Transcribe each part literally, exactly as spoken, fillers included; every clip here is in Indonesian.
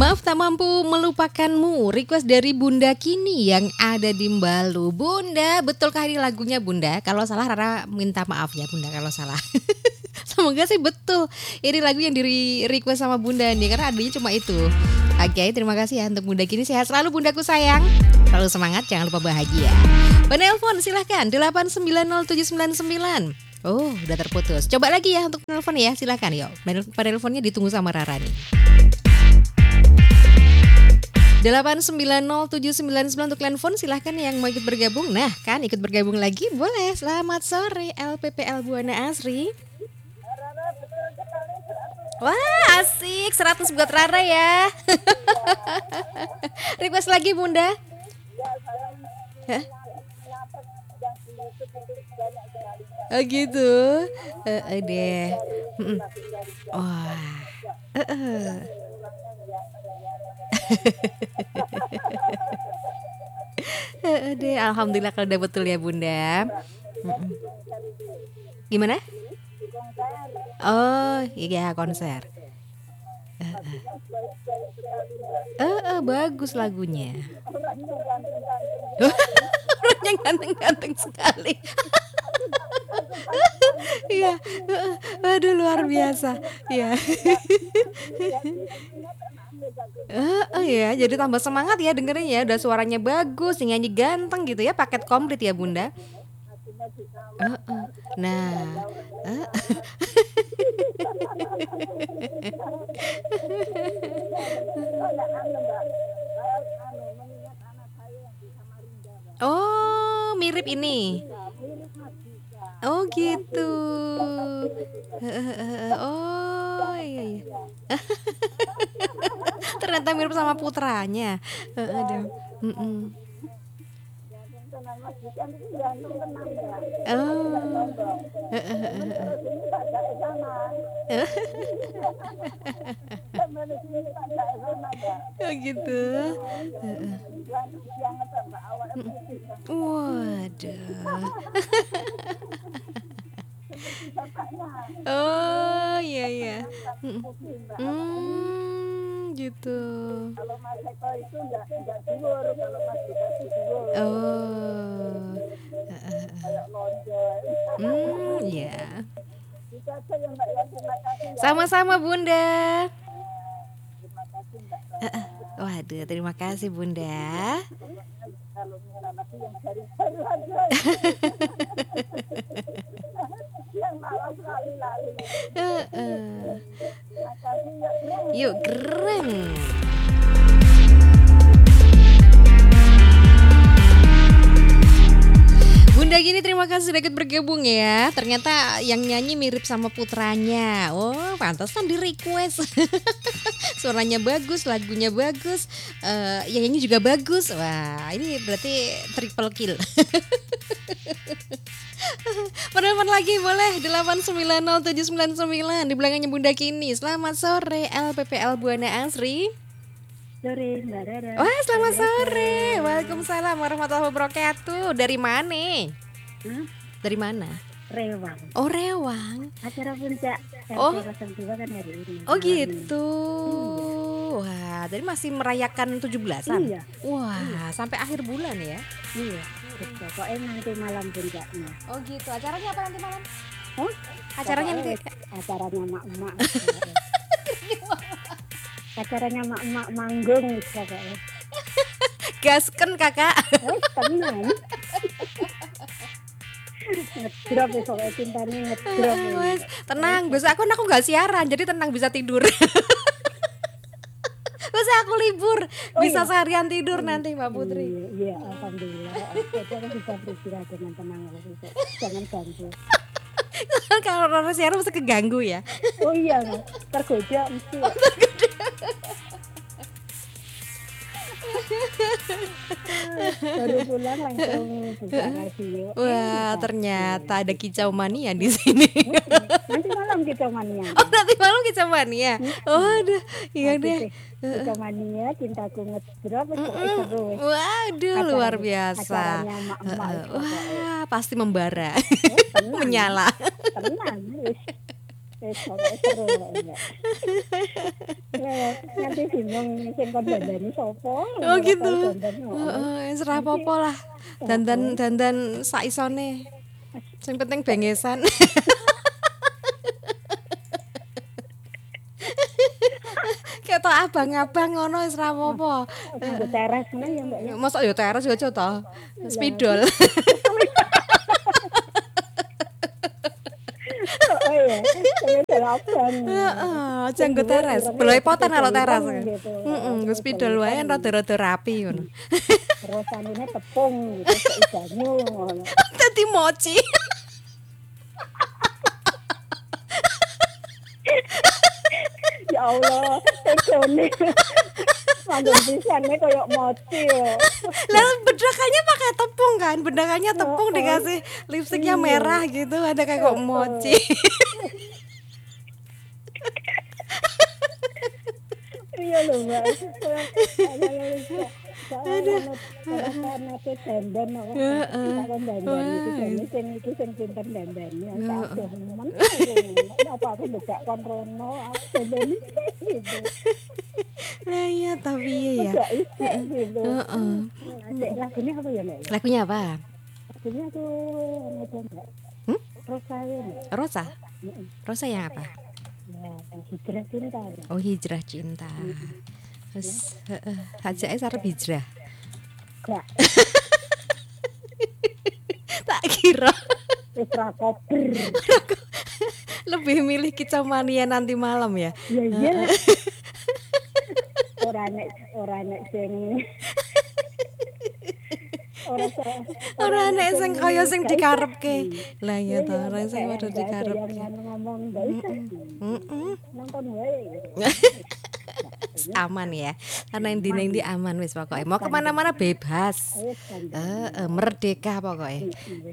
Maaf tak mampu melupakanmu. Request dari Bunda Kini yang ada di Mbalu. Bunda, betulkah ini lagunya Bunda? Kalau salah Rara minta maaf ya Bunda kalau salah. Semoga sih betul. Ini lagu yang di request sama Bunda nih karena adanya cuma itu. Oke, terima kasih ya untuk Bunda Kini. Sehat selalu Bundaku sayang. Selalu semangat, jangan lupa bahagia. Penelpon silahkan delapan sembilan nol tujuh sembilan sembilan. Oh, udah terputus. Coba lagi ya untuk penelpon ya, silahkan yuk. Penelponnya ditunggu sama Rara nih. delapan sembilan nol tujuh sembilan sembilan untuk telepon, silahkan yang mau ikut bergabung. Nah kan ikut bergabung lagi boleh. Selamat sore L P P L Buana Asri. Wah asik, seratus buat Rara ya. Request lagi Bunda. Hah? Oh gitu. Uh, uh, deh. Mm-mm. Wah. Uh, uh. uh, deh. Alhamdulillah kalau udah betul ya Bunda. Mm-mm. Gimana? Oh iya konser. Uh, uh. Uh, uh, bagus lagunya. Orangnya ganteng-ganteng sekali. Iya, aduh luar biasa. Iya. Uh, uh, ya, jadi tambah semangat ya dengerin ya. Udah suaranya bagus, nyanyi ganteng gitu ya. Paket komplit ya Bunda. Uh, uh. Nah. Uh. Oh, mirip ini. Oh gitu. Oh iya, iya. Ternyata mirip sama putranya. Mm-mm. Oh. Oh gitu. Waduh. Oh iya iya. Hmm, gitu. Kalau Mas Eko itu enggak enggak dhuwur, kalau Mas Dika itu dhuwur. Oh. Kayak lonjong. Hmm, ya. Itu aja ya Mbak ya, terima kasih ya. Sama-sama Bunda. Terima kasih Mbak. Waduh, terima kasih Bunda. Kalau minta lagi yang baru-baru aja. Yang malas lali-lali. Heeh. Makasih ya. Yuk keren. Bunda Gini terima kasih sudah ikut bergabung ya. Ternyata yang nyanyi mirip sama putranya. Oh pantesan di request. Suaranya bagus, lagunya bagus, uh, yang nyanyi juga bagus. Wah ini berarti triple kill. Penelpon lagi boleh delapan sembilan nol tujuh sembilan sembilan di belakangnya Bunda Kini. Selamat sore L P P L Buana Asri. Sore Mbak Rara. Wah selamat sore. Waalaikumsalam warahmatullahi wabarakatuh. Dari mana? Hmm? Dari mana? Rewang. Oh Rewang. Acara puncak Oh. R T nol dua kan hari ini. Oh gitu. Wah, jadi masih merayakan tujuh belasan. Iya. Wah, Iya. sampai akhir bulan ya. Iya. Betul. Pokoknya nanti malam puncaknya. Oh gitu. Acaranya apa nanti malam? Oh? Acaranya nanti. Acaranya mak-mak. Acaranya mak-mak manggung pokoknya. Gasken kakak. Oh, tenang. Ngedrop ya pokoknya cintanya ngedrop. Wes, tenang, besok aku aku nggak siaran, jadi tenang bisa tidur. Besok aku libur, Oh, bisa iya? seharian tidur nanti Mbak Putri. Iya, iya, alhamdulillah. Jadi aku bisa beristirahat dengan tenang. Jangan ganggu. Kalau Rara siaran mesti keganggu ya. Oh iya, tergoda mesti. Baru pulang langsung buka radio. Wah, ternyata ada kicau mania di sini. Nanti malam kita mania. Oh, nanti malam kicau mania. Oh, aduh, iya deh. Kita mania, cintaku ngedrop, pokoknya seru. Waduh, luar biasa. Acaranya mak-mak. Wah, pasti membara. Tenang, Menyala. tenang. Wis, wis pokoknya seru. Ya, nanti bingung sing kon dandani sapa. Oh gitu. Heeh, wis ora apa-apa lah. Dandan dandan sak isone. Sing penting bengesan. Ketok abang-abang ngono wis ora apa-apa. Nggo teres ngene ya Mbak ya. Mosok ya teras aja to. Spidol. Oh iya, ini telepon. Heeh, aja nggo teras. Belepotan kalau teras. Heeh, nggo spidol wae rada-rada rapi ngono. Terus anune tepung gitu, sik banyu ngono. Dadi mochi. Ya Allah, tegone. Manggon pisane koyo mochi yo. Lah bedakannya pakai tepung kan, bedakannya tepung dikasih lipstiknya merah gitu, ada kayak kok mochi. Iya lho Mbak. Aduh, karena ke dandan kok. Kan dandan iki sing iki sing pinter dandani. Aduh, men. Apa aku mbak kon rono, aku dandani gitu. Nah iya tapi iya ya. Heeh. Lagunya apa ya, Mbak? Lagunya apa? Lagunya tuh apa, Mbak? Hmm? Rosa ya. Rosa? Rosa yang apa? Ya, hijrah cinta. Oh, hijrah cinta. Terus heeh, hajake sarep hijrah. Enggak. Tak kira. Wis ra kober. Lebih milih Kicomania nanti malam ya. Iya iya. Ora nek ora nek sing ora ora nek sing kaya sing dikarepke. Lah ya ta, ora sing padha dikarepke. Ngomong enggak usah. Heeh. Nonton wae. Aman ya, karena yang di di aman wis pokoknya mau kemana-mana bebas, uh, uh, merdeka pokoknya.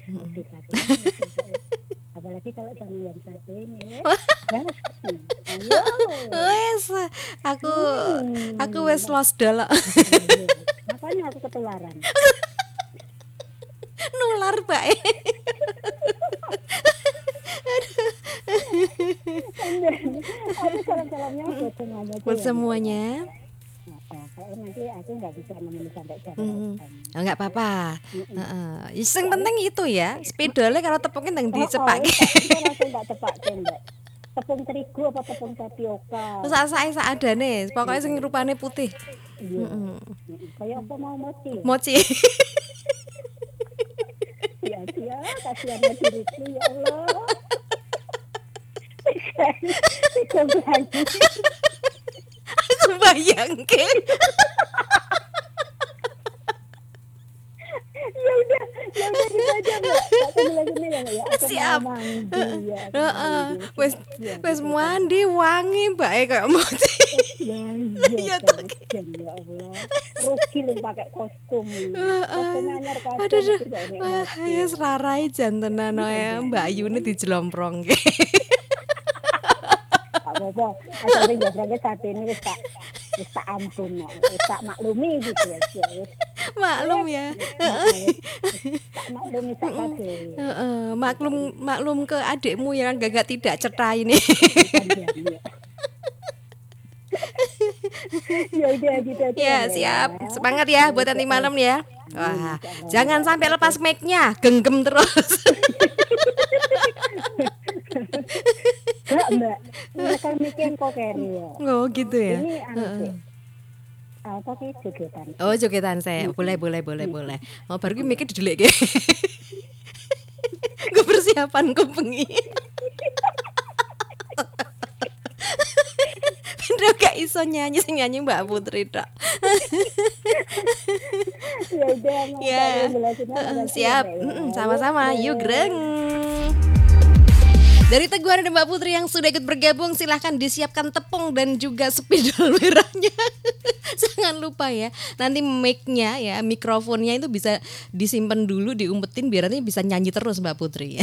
Apalagi kalau sama yang satu ini, wes aku aku wes lost dulu. Makanya aku ketularan. Nular bae. Aku salam-salamnya buat semuanya. Nanti aku nggak bisa memenuhi sampai jam. Hmm. Oh, nggak apa-apa. Heeh. Yang penting itu ya, spidolnya kalau tepungnya nang dicepake. Langsung nggak cepak Mbak. Tepung terigu apa tepung tapioka. Terus sak sak adane, pokoknya sing rupane putih. Heeh. Kayak apa mau mochi? Mochi. Ya, ya, kasihan diriku ya Allah. Aku bayangke. Ya udah, ya udah gitu aja Mbak. Aku bilang ya, ya. Aku Siap. mandi ya. Heeh. Wes wes mandi wangi bae kayak mochi. Ya, ya toh. Ya Allah. Rugi lu pakai kostum. Kostum anyar kostum. Aduh. Ya serarai jantenan ya Mbak Ayune dijelomprongke. Apa-apa, asal sing jograke saat ini wis tak wis tak ampun, wis tak maklumi gitu ya. Maklum ya. Tak maklumi tak kabeh. Heeh, maklum maklum ke adikmu yang gagak tidak cetra ini. Ya udah gitu aja. Ya, siap. Semangat ya buat nanti malam ya. Wah, jangan sampai lepas mic-nya, genggam terus. Enggak, Mbak. Mereka mikir kok keri ya. Oh, gitu ya. Ini anu apa sih jogetan. Oh, jogetan saya. Boleh, boleh, boleh, boleh. Mau baru mikir didelik. Gue persiapanku bengi. Pindah gak iso nyanyi sing nyanyi Mbak Putri tok. Ya udah, ya. Siap. Sama-sama. Yuk, greng. Dari Teguhan dan Mbak Putri yang sudah ikut bergabung, silahkan disiapkan tepung dan juga spidol merahnya. Jangan lupa ya, nanti mic-nya ya, mikrofonnya itu bisa disimpan dulu, diumpetin biar nanti bisa nyanyi terus Mbak Putri.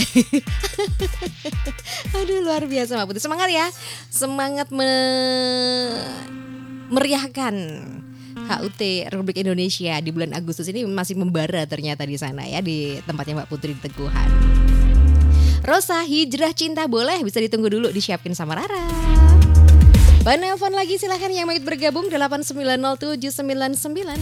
Aduh, luar biasa Mbak Putri. Semangat ya, semangat me- meriahkan H U T Republik Indonesia di bulan Agustus ini masih membara ternyata di sana ya, di tempatnya Mbak Putri di Teguhan. Rosa, hijrah cinta boleh, bisa ditunggu dulu disiapin sama Rara. Penelpon lagi silahkan yang mau bergabung delapan sembilan nol tujuh sembilan sembilan.